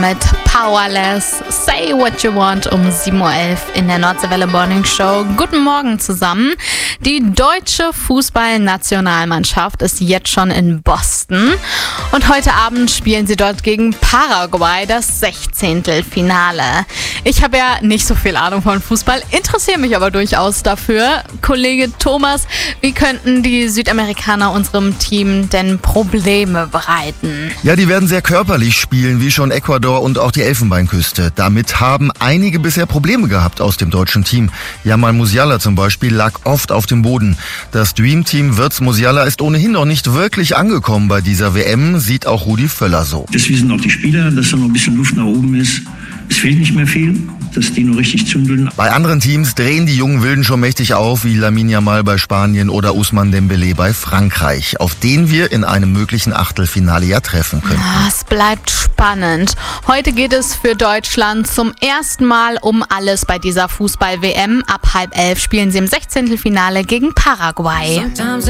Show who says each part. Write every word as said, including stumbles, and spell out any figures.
Speaker 1: Mit Powerless, Say What You Want um sieben Uhr elf in der Nordseewelle Morning Show. Guten Morgen zusammen. Die deutsche Fußballnationalmannschaft ist jetzt schon in Boston und heute Abend spielen sie dort gegen Paraguay das Sechzehntelfinale. Ich habe ja nicht so viel Ahnung von Fußball, interessiere mich aber durchaus dafür. Kollege Thomas, wie könnten die Südamerikaner unserem Team denn Probleme bereiten?
Speaker 2: Ja, die werden sehr körperlich spielen, wie schon Ecuador und auch die Elfenbeinküste. Damit haben einige bisher Probleme gehabt aus dem deutschen Team. Jamal Musiala zum Beispiel lag oft auf dem Boden. Das Dream-Team Wirtz Musiala ist ohnehin noch nicht wirklich angekommen bei dieser W M, sieht auch Rudi Völler so.
Speaker 3: Das wissen auch die Spieler, dass da noch ein bisschen Luft nach oben ist. Es fehlt nicht mehr viel, dass die nur richtig zündeln.
Speaker 2: Bei anderen Teams drehen die jungen Wilden schon mächtig auf, wie Lamine Yamal bei Spanien oder Ousmane Dembélé bei Frankreich, auf den wir in einem möglichen Achtelfinale ja treffen können.
Speaker 1: Es bleibt spannend. Heute geht es für Deutschland zum ersten Mal um alles bei dieser Fußball-W M. Ab halb elf spielen sie im Sechzehntelfinale gegen Paraguay.